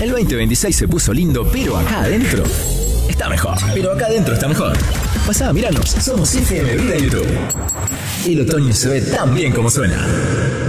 El 2026 se puso lindo, pero acá adentro está mejor. Pero acá adentro está mejor. Pasá, miranos, somos FM Vida en YouTube. El otoño se ve tan bien como suena.